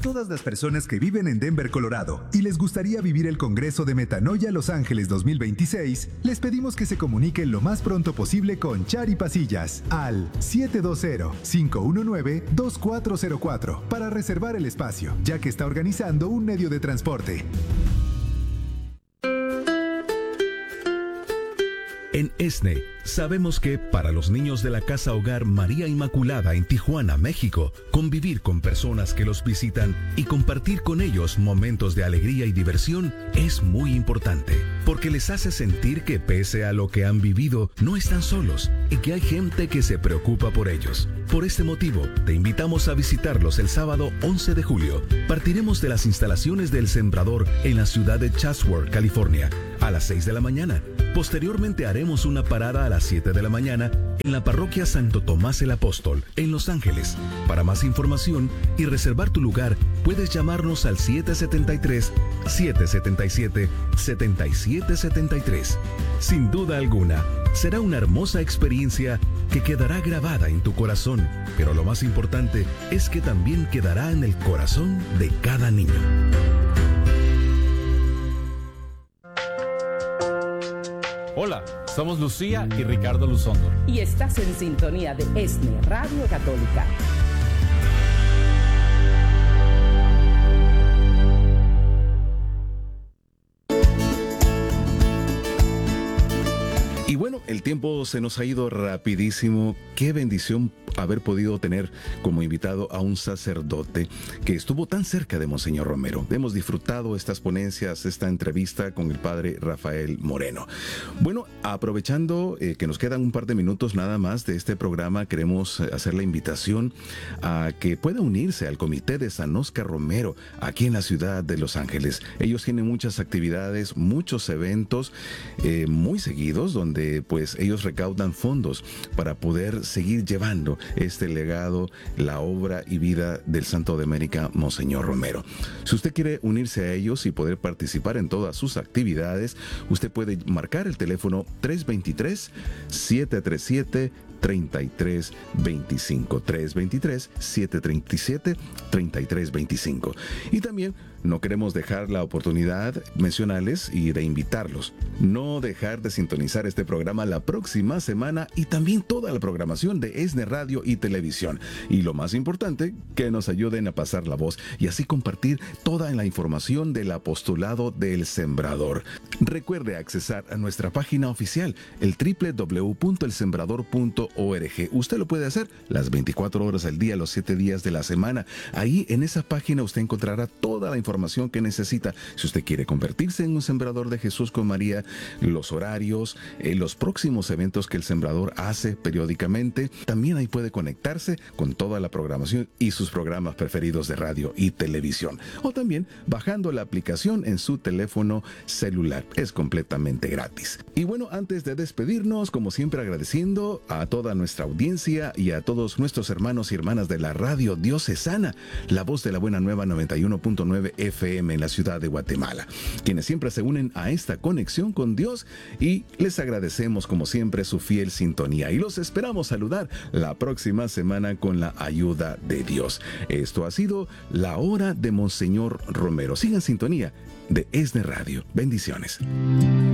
todas las personas que viven en Denver, Colorado, y les gustaría vivir el Congreso de Metanoia Los Ángeles 2026, les pedimos que se comuniquen lo más pronto posible con Chari Pasillas al 720-519-2404 para reservar el espacio, ya que está organizando un medio de transporte. En ESNE, sabemos que para los niños de la Casa Hogar María Inmaculada en Tijuana, México, convivir con personas que los visitan y compartir con ellos momentos de alegría y diversión es muy importante, porque les hace sentir que pese a lo que han vivido, no están solos y que hay gente que se preocupa por ellos. Por este motivo, te invitamos a visitarlos el sábado 11 de julio. Partiremos de las instalaciones del Sembrador en la ciudad de Chatsworth, California, a las 6 de la mañana. Posteriormente haremos una parada a las 7 de la mañana en la parroquia Santo Tomás el Apóstol, en Los Ángeles. Para más información y reservar tu lugar, puedes llamarnos al 773-777-7773. Sin duda alguna, será una hermosa experiencia que quedará grabada en tu corazón, pero lo más importante es que también quedará en el corazón de cada niño. Hola, somos Lucía y Ricardo Luzondo. Y estás en sintonía de ESNE Radio Católica. Y bueno, el tiempo se nos ha ido rapidísimo. Qué bendición haber podido tener como invitado a un sacerdote que estuvo tan cerca de Monseñor Romero. Hemos disfrutado estas ponencias, esta entrevista con el padre Rafael Moreno. Bueno, aprovechando que nos quedan un par de minutos nada más de este programa, queremos hacer la invitación a que pueda unirse al Comité de San Óscar Romero aquí en la ciudad de Los Ángeles. Ellos tienen muchas actividades, muchos eventos muy seguidos, donde pues ellos recaudan fondos para poder seguir llevando este legado, la obra y vida del Santo de América, Monseñor Romero. Si usted quiere unirse a ellos y poder participar en todas sus actividades, usted puede marcar el teléfono 323-737-3325, 323-737-3325. Y también no queremos dejar la oportunidad mencionarles y de invitarlos. No dejar de sintonizar este programa la próxima semana y también toda la programación de ESNE Radio y Televisión. Y lo más importante, que nos ayuden a pasar la voz y así compartir toda la información del apostolado del Sembrador. Recuerde accesar a nuestra página oficial, el www.elsembrador.org. Usted lo puede hacer las 24 horas al día, los 7 días de la semana. Ahí en esa página usted encontrará toda la información que necesita. Si usted quiere convertirse en un sembrador de Jesús con María, los horarios, los próximos eventos que el Sembrador hace periódicamente, también ahí puede conectarse con toda la programación y sus programas preferidos de radio y televisión. O también bajando la aplicación en su teléfono celular. Es completamente gratis. Y bueno, antes de despedirnos, como siempre agradeciendo a toda nuestra audiencia y a todos nuestros hermanos y hermanas de la radio diocesana, la voz de la buena nueva 91.9 FM en la ciudad de Guatemala, quienes siempre se unen a esta conexión con Dios, y les agradecemos como siempre su fiel sintonía y los esperamos saludar la próxima semana con la ayuda de Dios. Esto ha sido la hora de Monseñor Romero. Sigan en sintonía de ESNE Radio. Bendiciones.